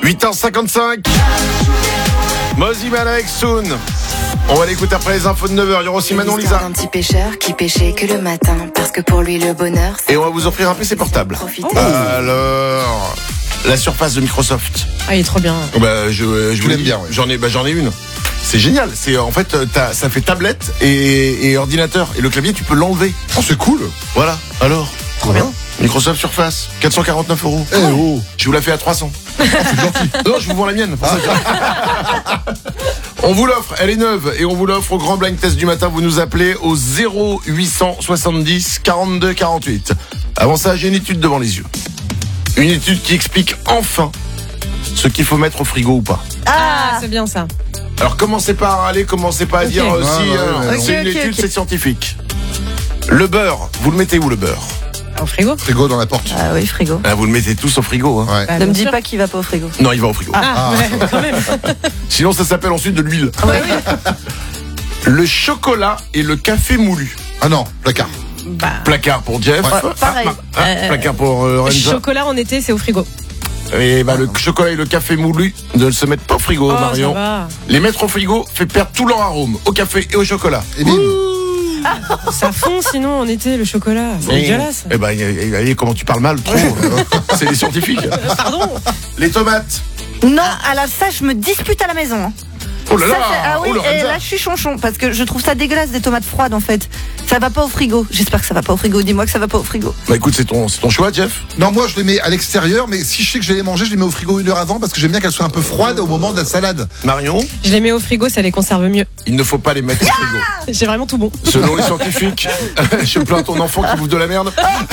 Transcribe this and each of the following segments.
8h55. Mozzie Malek Soon. On va l'écouter après les infos de 9h. Il y aura aussi Manon Lisa. Un petit pêcheur qui pêchait que le matin, parce que pour lui le bonheur. Et on va vous offrir un PC portable. Alors, la Surface de Microsoft. Ah, il est trop bien. Bah, je vous l'aimes dis, bien, ouais. J'en ai une. C'est génial. C'est en fait, ça fait tablette et ordinateur. Et le clavier, tu peux l'enlever. Oh, c'est cool. Voilà. Alors, Trop bien. Microsoft Surface, 449 €. Eh oh. Je vous la fais à 300. C'est gentil. Non, je vous vends la mienne. Pour ça. On vous l'offre, elle est neuve et on vous l'offre au grand blind test du matin. Vous nous appelez au 0870 42 48. Avant ça, j'ai une étude devant les yeux. Une étude qui explique enfin ce qu'il faut mettre au frigo ou pas. Ah, c'est bien ça. Alors commencez pas à râler, commencez pas à dire si c'est une étude, c'est scientifique. Le beurre, vous le mettez où le beurre? Au frigo. Frigo dans la porte. Ah oui, frigo. Vous le mettez tous au frigo. Hein. Ouais. Bah, Ne me bien dis sûr. pas qu'il va pas au frigo. Non, il va au frigo. Ah, ouais, quand même. Sinon, ça s'appelle ensuite de l'huile. Le chocolat et le café moulu. Ah non, placard. Bah, Placard pour Jeff. pareil. Placard pour Renza. chocolat en été, c'est au frigo. Et bah, le chocolat et le café moulu ne se mettent pas au frigo, Oh, Marion. ça va. Les mettre au frigo fait perdre tout leur arôme au café et au chocolat. Et bim. Ça fond sinon en été, le chocolat. C'est dégueulasse. Eh ben, comment tu parles mal, trop. C'est les scientifiques. Pardon. Les tomates. Non, alors ça, je me dispute à la maison. Hein. Oh là là. Ça, ah oui, Oh, et Lorenza. là, je suis chonchon parce que je trouve ça dégueulasse des tomates froides en fait. Ça va pas au frigo. J'espère que ça va pas au frigo. Dis-moi que ça va pas au frigo. Bah écoute, c'est ton choix, Jeff. Non, moi je les mets à l'extérieur, mais si je sais que je vais les manger, je les mets au frigo 1 heure avant parce que j'aime bien qu'elles soient un peu froides au moment de la salade. Marion, Je les mets au frigo, ça les conserve mieux. il ne faut pas les mettre au frigo. J'ai vraiment tout bon. Selon les scientifiques, je plains ton enfant qui bouffe de la merde.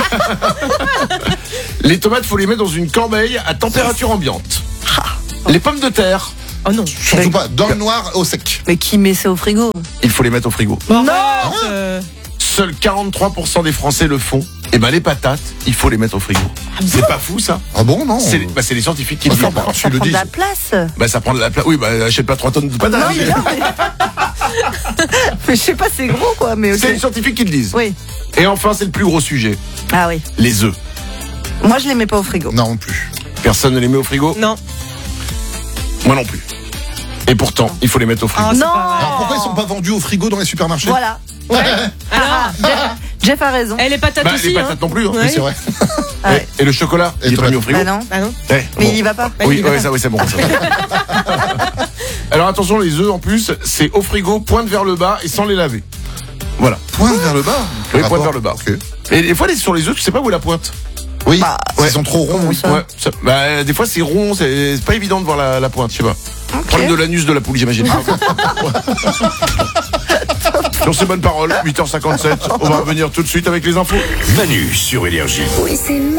Les tomates, faut les mettre dans une corbeille à température ambiante. Les pommes de terre, Oh non. Surtout pas dans le noir au sec. Mais qui met ça au frigo? il faut les mettre au frigo. Bon, Non. arrête, Seuls 43% des Français le font. Et ben les patates, il faut les mettre au frigo. C'est pas fou ça? Ah bon, non. C'est les scientifiques qui le disent. Enfin, bah, tu Ça le prend dis. de la place. Bah ça prend de la place. Oui, bah achète pas 3 tonnes de patates. Non, mais non, mais... mais je sais pas, c'est gros quoi, mais ok. C'est les scientifiques qui le disent. Oui. Et enfin, c'est le plus gros sujet. Ah oui. Les œufs. Moi, je les mets pas au frigo. Non plus. Personne ne les met au frigo? Non. Moi non plus. Et pourtant, il faut les mettre au frigo. Ah, c'est Non. pas vrai. Alors pourquoi ils sont pas vendus au frigo dans les supermarchés? Voilà. Alors, Jeff a raison. elle est patate Bah, aussi. les patates non plus. Hein. Ouais. Oui, c'est vrai. Ah ouais. Et le chocolat, Et il est pas tomates. mis au frigo. Bah non. Bah non. Eh, Mais bon. il y va pas. Oui, il va ouais, pas. ça, oui, c'est bon. Ça. Alors attention, les œufs en plus, c'est au frigo, pointe vers le bas et sans les laver. Voilà. Pointe vers le bas. Oui, Rapport. pointe vers le bas. Ok. Et des fois, sur les œufs, tu sais pas où est la pointe. Oui, Bah, ils sont trop ronds. Oui. ça Ouais. Bah, des fois, c'est rond, c'est pas évident de voir la pointe, je sais pas. Problème de l'anus de la poule, j'imagine. Sur ces bonnes paroles, 8h57, on va revenir tout de suite avec les infos. Manu sur Énergie. Oui, c'est